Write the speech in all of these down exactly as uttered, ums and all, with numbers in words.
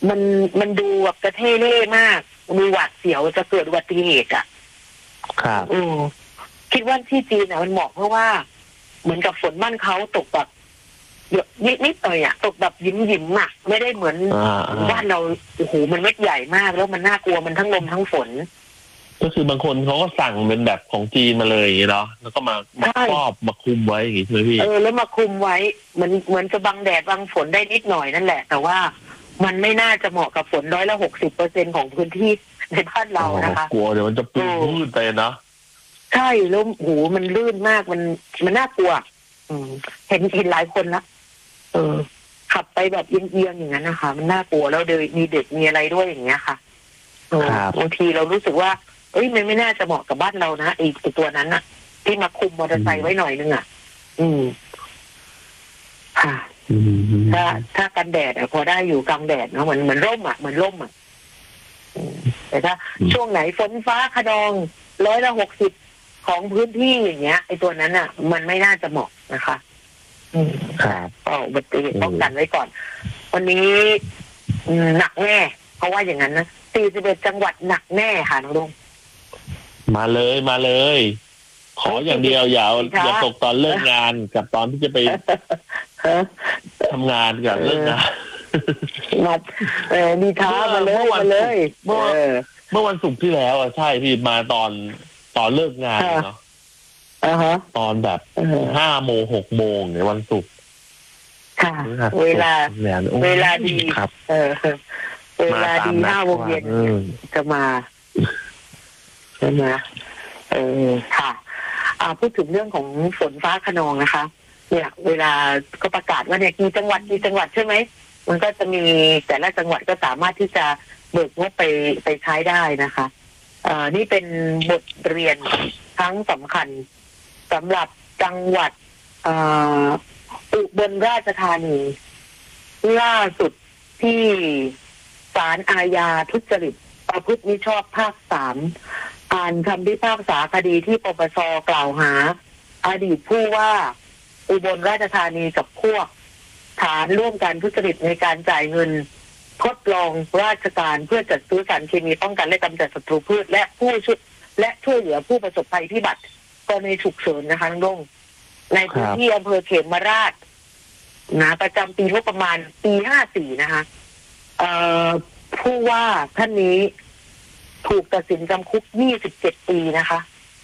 มันมันดูแบบกระเทเล่มากดูหวาดเสียวจะเกิดอุบัติเหตุอ่ะครับอือคิดว่าที่จีนอ่ะมันเหมาะเพราะว่าเหมือนกับฝนบ้านเขาตกแบบเยอะนิดนิดหน่อยอ่ะตกแบบยิ้มยิ้มอ่ะไม่ได้เหมือนบ้านเราโอ้โหมันเม็ดใหญ่มากแล้วมันน่ากลัวมันทั้งลมทั้งฝนก็คือบางคนเขาก็สั่งเป็นแบบของจีนมาเลยอย่างนี้เนาะแล้วก็มามาครอบมาคุมไว้อย่างนี้ใช่ไหมพี่เออแล้วมาคุมไว้เหมือนเหมือนจะบังแดดบังฝนได้นิดหน่อยนั่นแหละแต่ว่ามันไม่น่าจะเหมาะกับฝนร้อยละหกสิบเปอร์เซ็นของพื้นที่ในบ้านเรานะคะกลัวเดี๋ยวมันจะปื้นไปเนาะใช่แล้วโหมันลื่นมากมันมันน่ากลัวอืมเห็นเห็นหลายคนละเออขับไปแบบเอียงๆอย่างนั้นนะคะมันน่ากลัวแล้วเดี๋ยวมีเด็กมีอะไรด้วยอย่างเงี้ยค่ะบางทีเรารู้สึกว่าเอ้ยมันไม่น่าจะเหมาะกับบ้านเรานะไอ้ตัวนั้นอะที่มาคุมมอเตอร์ไซค์ไว้หน่อยนึงอะอืมค่ะถ้าถ้ากันแดดอะพอได้อยู่กลางแดดเนาะเหมือนเหมือนร่มอะเหมือนร่มอะแต่ถ้าช่วงไหนฝนฟ้าขนองร้อยละหกสิบของพื้นที่อย่างเงี้ยไอ้ตัวนั้นอะมันไม่น่าจะเหมาะนะคะอืมครับก็อุบัติเหตุป้องกันไว้ก่อนวันนี้หนักแน่เพราะว่าอย่างนั้นนะสี่สิบเอ็ดจังหวัดหนักแน่ค่ะน้องลุงมาเลยมาเลยขออย่างเดียวอย่าอย่าตกตอนเลิกงานกับตอนที่จะไปทำงานกับเลิกงานมาเออมีท้ามาเลยมาเลยเมื่อเมื่อวันศุกร์ที่แล้วอ่ะใช่พี่มาตอนตอนเลิกงานเนาะตอนแบบห้าโมงหกโมงในวันศุกร์ค่ะเวลาเวลาดีครับเออเวลาดีห้าโมงเย็นจะมาใช่ไหมเออค่ะอ่าพูดถึงเรื่องของฝนฟ้าคะนองนะคะเนี่ยเวลาก็ประกาศว่าเนี่ยกี่จังหวัดกี่จังหวัดใช่ไหมมันก็จะมีแต่ละจังหวัดก็สามารถที่จะเบิกงบไปไปใช้ได้นะคะอ่านี่เป็นบทเรียนครั้งสำคัญสำหรับจังหวัดอ่าอุบลราชธานีล่าสุดที่ศาลอาญาทุจริตประพฤติมิชอบภาคสามอ่านคำพิพากษาคดีที่ปปช.กล่าวหาอดีตผู้ว่าอุบลราชธานีกับพวกฐานร่วมกันทุจริตในการจ่ายเงินทดลองราชการเพื่อจัดซื้อสารเคมีป้องกันและกำจัดศัตรูพืชและผู้ช่วยและช่วยเหลือผู้ประสบภัยพิบัติกรณีฉุกเฉินนะคะน้องดงในพื้นที่อำเภอเขมราชนะประจำปีงบประมาณปีห้าสี่นะคะเอ่อผู้ว่าท่านนี้ถูกตัดสินจำคุกยี่สิบเจ็ดปีนะคะ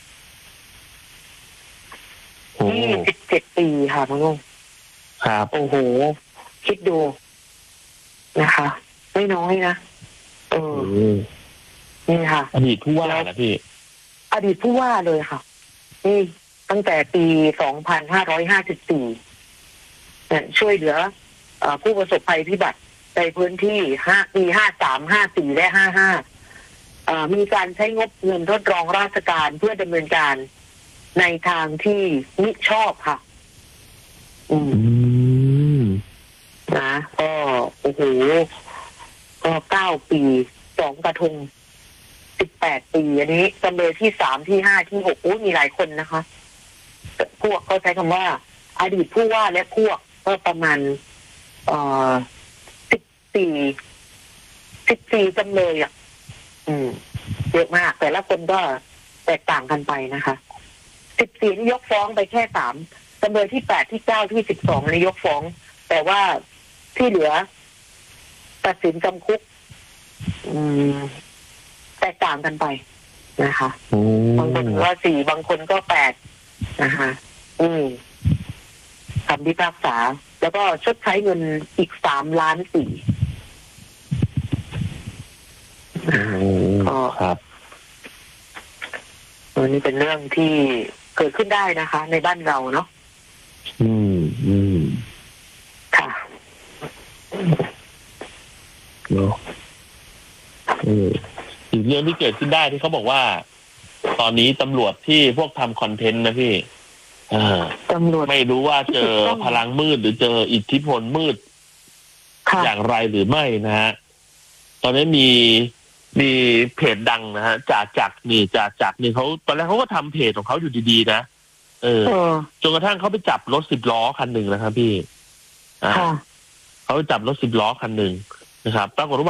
ยี่สิบเจ็ดปีค่ะน้องลุงครับโอ้โหคิดดูนะคะไม่น้อยนะเออนี่ค่ะอดีตผู้ว่านะพี่อดีตผู้ว่าเลยค่ะนี่ตั้งแต่ปีสองพันห้าร้อยห้าสิบสี่เนี่ยช่วยเหลือผู้ประสบภัยพิบัติในพื้นที่ห้าปีห้าสามห้าสี่และห้าห้ามีการใช้งบเงินทดลองราชการเพื่อดำเนินการในทางที่มิชอบค่ะอืมนะก็โอ้โหก็เก้าปีสองกระทงสิบแปดปีอันนี้จำเลยที่สามที่ห้าที่หกโอ้มีหลายคนนะคะพวกเขาใช้คำว่าอดีตผู้ว่าและพวกก็ประมาณเอ่อสิบสี่สิบสี่จำเลยอ่ะอืมเยอะมากแต่ละคนก็แตกต่างกันไปนะคะสิบสี่นี่ยกฟ้องไปแค่สามจำเลยที่แปดที่เก้าที่สิบสองนี่ยกฟ้องแต่ว่าที่เหลือตัดสินจำคุกอืมแตกต่างกันไปนะคะบางคนก็สี่บางคนก็แปดนะคะอืมคำพิพากษาแล้วก็ชดใช้เงินอีกสามล้านสี่ก็ครับอันนี้เป็นเรื่องที่เกิดขึ้นได้นะคะ ในบ้านเราเนาะอืมอืมค่ะเนาะอืมอีกเรื่องที่เกิดขึ้นได้ที่เขาบอกว่าตอนนี้ตำรวจที่พวกทำคอนเทนต์นะพี่อ่าตำรวจไม่รู้ว่าเจอพลังมืดหรือเจออิทธิพลมืดอย่างไรหรือไม่นะฮะตอนนี้มีมีเพจดังนะฮะจ่าจักรนี่จ่าจักรนี่เขาตอนแรกเขาก็ทำเพจของเขาอยู่ดีๆนะเออจนกระทั่งเขาไปจับรถสิบล้อคันหนึ่งนะครับพี่อ่าเขาไปจับรถสิบล้อคันหนึ่งนะครับปรากฏว่า